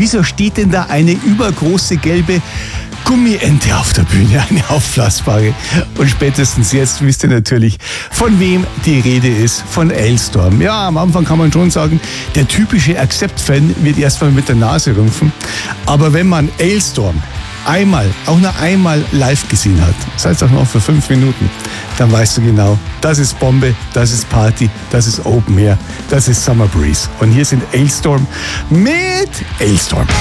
wieso steht denn da eine übergroße gelbe Gummiente auf der Bühne, eine aufblasbare. Und spätestens jetzt wisst ihr natürlich, von wem die Rede ist, von Alestorm. Ja, am Anfang kann man schon sagen, der typische Accept-Fan wird erstmal mit der Nase rümpfen. Aber wenn man Alestorm auch nur einmal live gesehen hat, sei es auch noch für 5 Minuten, dann weißt du genau, das ist Bombe, das ist Party, das ist Open Air, das ist Summer Breeze. Und hier sind Alestorm mit Alestorm.